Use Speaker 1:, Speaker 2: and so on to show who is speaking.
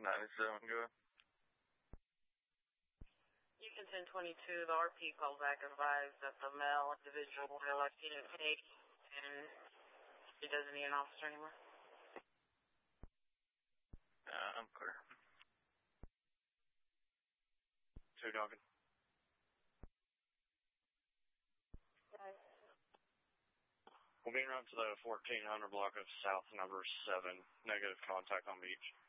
Speaker 1: 97, go ahead.
Speaker 2: You can 1022, the RP called back advised that the male individual had left Unit 8 and he doesn't need an officer anymore.
Speaker 1: I'm clear. 2 Duncan.
Speaker 2: Okay.
Speaker 1: We'll be en route to the 1400 block of South number 7. Negative contact on beach.